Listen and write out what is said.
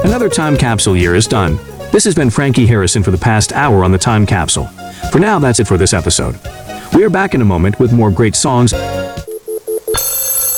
Another time capsule year is done. This has been Frankie Harrison for the past hour on the time capsule. For now, that's it for this episode. We are back in a moment with more great songs